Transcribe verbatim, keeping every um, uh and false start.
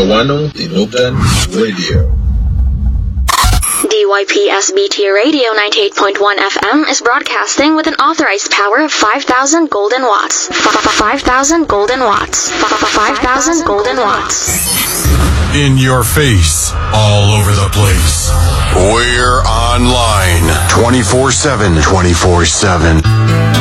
Tawano Tinubdan Radio. D Y P S B T Radio ninety-eight point one F M is broadcasting with an authorized power of five thousand golden watts. five thousand golden watts. five thousand golden watts. In your face, all over the place. We're online twenty-four seven. twenty-four seven.